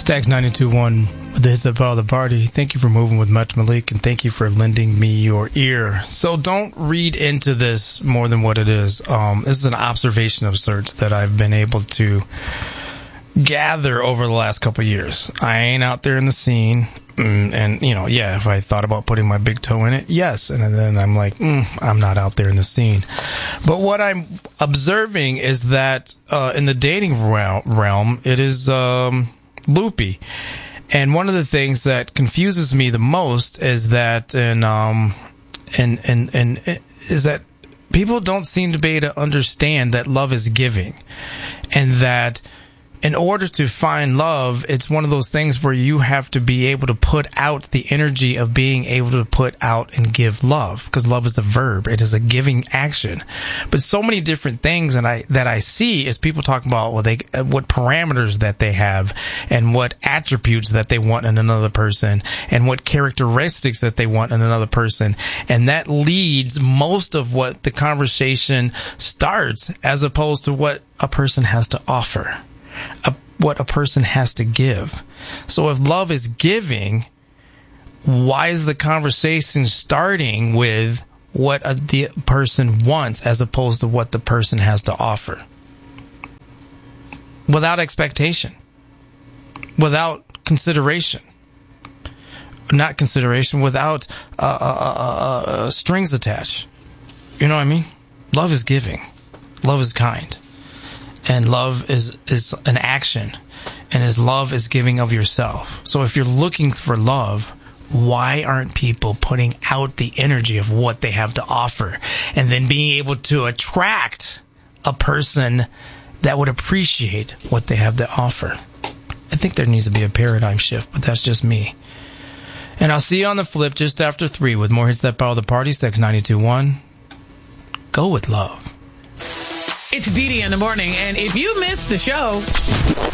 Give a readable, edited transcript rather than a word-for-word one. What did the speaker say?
Stax 92.1 with the hits that follow the party. Thank you for moving with Mutt Malik, and thank you for lending me your ear. So don't read into this more than what it is. This is an observation of sorts that I've been able to gather over the last couple of years. I ain't out there in the scene, and you know, yeah, if I thought about putting my big toe in it, yes, and then I'm like, I'm not out there in the scene. But what I'm observing is that in the dating realm, it is loopy. And one of the things that confuses me the most is that is that people don't seem to be able to understand that love is giving, and that in order to find love, it's one of those things where you have to be able to put out the energy of being able to put out and give love, because love is a verb. It is a giving action. But so many different things that I see is people talk about what parameters that they have, and what attributes that they want in another person, and what characteristics that they want in another person. And that leads most of what the conversation starts, as opposed to what a person has to offer. What a person has to give. So if love is giving, why is the conversation starting with what the person wants as opposed to what the person has to offer? Without expectation. Without consideration. Not consideration, without strings attached. You know what I mean? Love is giving. Love is kind. And love is an action. And love is giving of yourself. So if you're looking for love, why aren't people putting out the energy of what they have to offer, and then being able to attract a person that would appreciate what they have to offer? I think there needs to be a paradigm shift, but that's just me. And I'll see you on the flip just after 3 with more hits that power the party. Stax 92.1. Go with love. It's Dee Dee in the morning, and if you missed the show,